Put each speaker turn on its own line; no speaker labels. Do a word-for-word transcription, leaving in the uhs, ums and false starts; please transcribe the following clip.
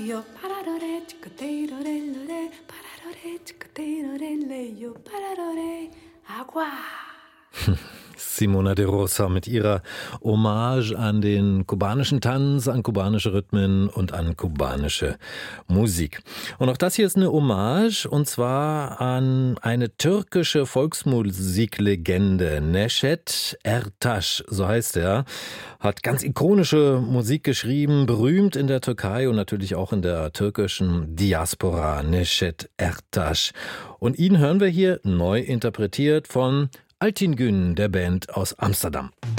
yo pararore chicoteirorelore, pararore chicoteirorelle, yo pararore, agua.
Simona de Rosa mit ihrer Hommage an den kubanischen Tanz, an kubanische Rhythmen und an kubanische Musik. Und auch das hier ist eine Hommage, und zwar an eine türkische Volksmusiklegende. Neşet Ertaş, so heißt er, hat ganz ikonische Musik geschrieben, berühmt in der Türkei und natürlich auch in der türkischen Diaspora. Neşet Ertaş. Und ihn hören wir hier neu interpretiert von Altin Gün, der Band aus Amsterdam.